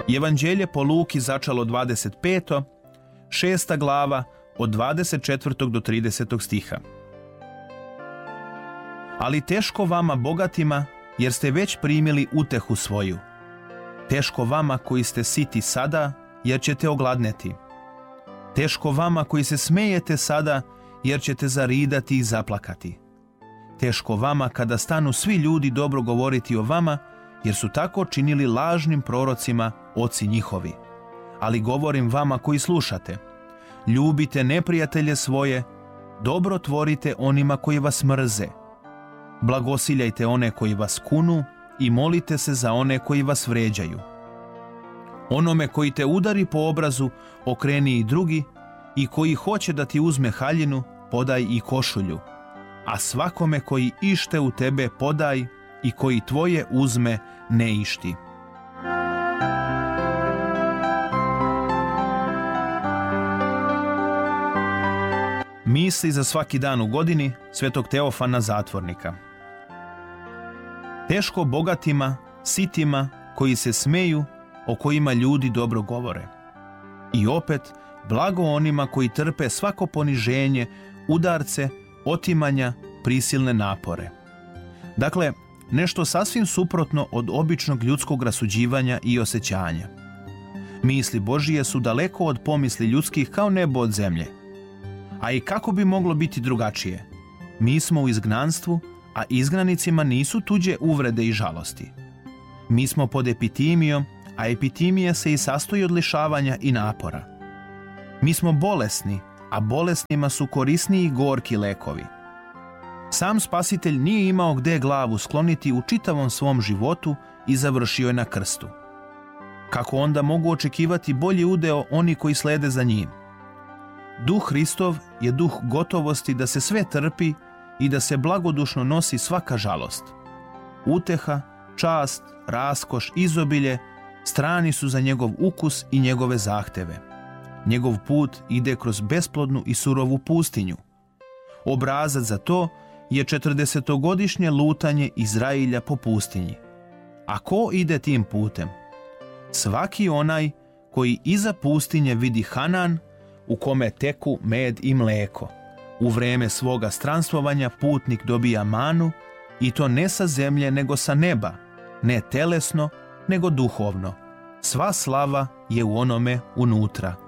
Evanđelje po Luki začalo 25. 6. glava od 24. do 30. stiha. Ali teško vama bogatima, jer ste već primili utehu svoju. Teško vama koji ste siti sada, jer ćete ogladneti. Teško vama koji se smejete sada, jer ćete zaridati i zaplakati. Teško vama kada stanu svi ljudi dobro govoriti o vama, jer su tako činili lažnim prorocima oci njihovi. Ali govorim vama koji slušate, ljubite neprijatelje svoje, dobro tvorite onima koji vas mrze. Blagosiljajte one koji vas kunu i molite se za one koji vas vređaju. Onome koji te udari po obrazu, okreni i drugi, i koji hoće da ti uzme haljinu, podaj i košulju. A svakome koji ište u tebe podaj i koji tvoje uzme ne išti. Misli za svaki dan u godini svetog Teofana Zatvornika. Teško bogatima, sitima, koji se smeju, o kojima ljudi dobro govore. I opet, blago onima koji trpe svako poniženje, udarce, otimanja, prisilne napore. Dakle, nešto sasvim suprotno od običnog ljudskog rasuđivanja i osjećanja. Misli Božije su daleko od pomisli ljudskih kao nebo od zemlje. A i kako bi moglo biti drugačije? Mi smo u izgnanstvu, a izgnanicima nisu tuđe uvrede i žalosti. Mi smo pod epitimijom, a epitimija se i sastoji od lišavanja i napora. Mi smo bolesni, a bolesnima su korisni i gorki lekovi. Sam Spasitelj nije imao gde glavu skloniti u čitavom svom životu i završio je na krstu. Kako onda mogu očekivati bolji udeo oni koji slede za njim? Duh Hristov je duh gotovosti da se sve trpi i da se blagodušno nosi svaka žalost. Uteha, čast, raskoš, izobilje strani su za njegov ukus i njegove zahteve. Njegov put ide kroz besplodnu i surovu pustinju. Obrazac za to je 40-godišnje lutanje Izrailja po pustinji. A ko ide tim putem? Svaki onaj koji iza pustinje vidi Hanan, u kome teku med i mleko. U vreme svoga stranstvovanja putnik dobija manu, i to ne sa zemlje nego sa neba, ne telesno nego duhovno. Sva slava je u onome unutra.